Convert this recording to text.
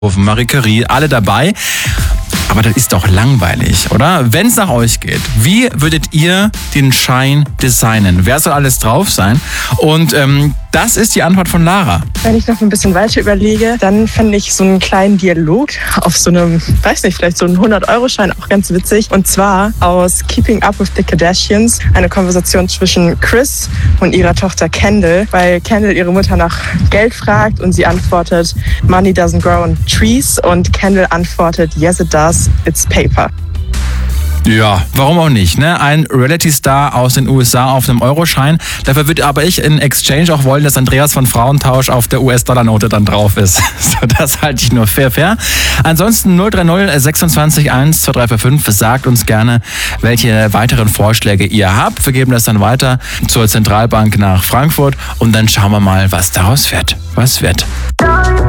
Marie Curie, alle dabei. Aber das ist doch langweilig, oder? Wenn es nach euch geht, wie würdet ihr den Schein designen? Wer soll alles drauf sein? Und das ist die Antwort von Lara. Wenn ich noch ein bisschen weiter überlege, dann fände ich so einen kleinen Dialog auf so einem, weiß nicht, vielleicht so einen 100-Euro-Schein auch ganz witzig. Und zwar aus Keeping Up with the Kardashians, eine Konversation zwischen Kris und ihrer Tochter Kendall, weil Kendall ihre Mutter nach Geld fragt und sie antwortet, Money doesn't grow on trees, und Kendall antwortet, yes it does, it's paper. Ja, warum auch nicht, ne? Ein Reality-Star aus den USA auf einem Euroschein. Dafür würde aber ich in Exchange auch wollen, dass Andreas von Frauentausch auf der US-Dollar-Note dann drauf ist. So, das halte ich nur fair. Ansonsten 030 26 1 2345. Sagt uns gerne, welche weiteren Vorschläge ihr habt. Wir geben das dann weiter zur Zentralbank nach Frankfurt und dann schauen wir mal, was daraus wird. Was wird?